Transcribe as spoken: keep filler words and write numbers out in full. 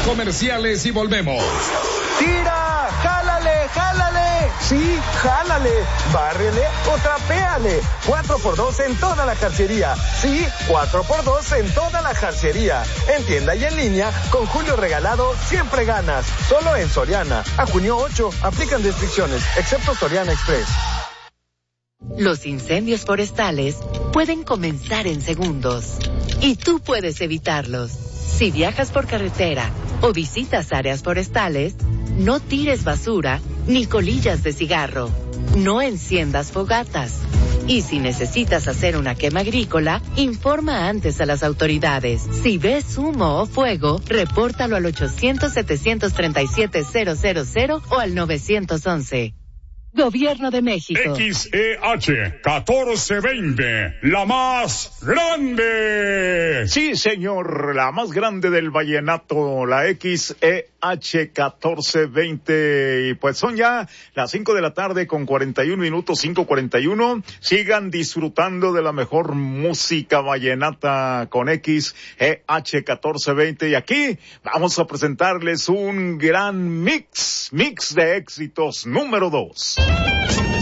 comerciales y volvemos. ¡Tira! ¡Jálale! ¡Jálale! Sí, jálale. Bárrele o trapéale. cuatro por dos en toda la jarcería. Sí, cuatro por dos en toda la jarcería. En tienda y en línea, con Julio Regalado, siempre ganas. Solo en Soriana. A junio ocho, aplican restricciones, excepto Soriana Express. Los incendios forestales pueden comenzar en segundos y tú puedes evitarlos. Si viajas por carretera o visitas áreas forestales, no tires basura ni colillas de cigarro. No enciendas fogatas. Y si necesitas hacer una quema agrícola, informa antes a las autoridades. Si ves humo o fuego, repórtalo al ochocientos, setecientos treinta y siete, cero cero cero o al nueve once. Gobierno de México. X E H catorce veinte, la más grande. Sí, señor, la más grande del vallenato, la X E H catorce veinte. Y pues son ya las cinco de la tarde con cuarenta y un minutos, cinco cuarenta y uno. Sigan disfrutando de la mejor música vallenata con X E H catorce veinte. Y aquí vamos a presentarles un gran mix, mix de éxitos número dos.